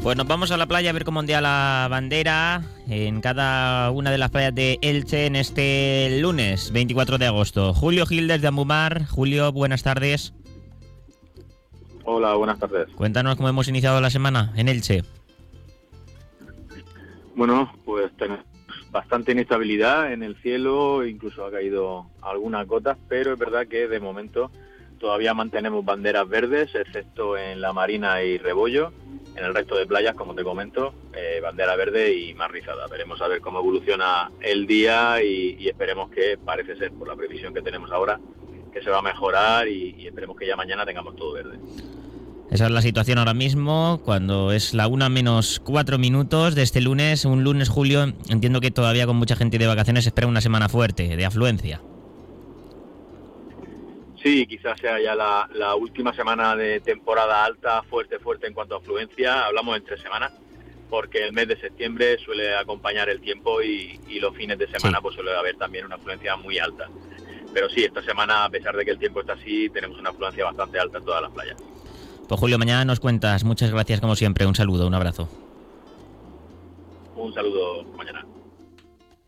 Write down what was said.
Pues nos vamos a la playa a ver cómo ondea la bandera en cada una de las playas de Elche en este lunes 24 de agosto. Julio Gil desde Ambumar. Julio, buenas tardes. Hola, buenas tardes. Cuéntanos cómo hemos iniciado la semana en Elche. Bueno, pues tenemos bastante inestabilidad en el cielo, incluso ha caído algunas gotas, pero es verdad que de momento todavía mantenemos banderas verdes, excepto en La Marina y Rebollo. En el resto de playas, como te comento, bandera verde y más rizada. Veremos a ver cómo evoluciona el día y esperemos que, parece ser, por la previsión que tenemos ahora, que se va a mejorar y esperemos que ya mañana tengamos todo verde. Esa es la situación ahora mismo, cuando es la 1:04 de este lunes, un lunes, Julio. Entiendo que todavía con mucha gente de vacaciones espera una semana fuerte, de afluencia. Sí, quizás sea ya la última semana de temporada alta, fuerte en cuanto a afluencia. Hablamos en 3 semanas, porque el mes de septiembre suele acompañar el tiempo y los fines de semana Sí. pues suele haber también una afluencia muy alta. Pero sí, esta semana, a pesar de que el tiempo está así, tenemos una afluencia bastante alta en todas las playas. Pues Julio, mañana nos cuentas. Muchas gracias como siempre. Un saludo, un abrazo. Un saludo mañana.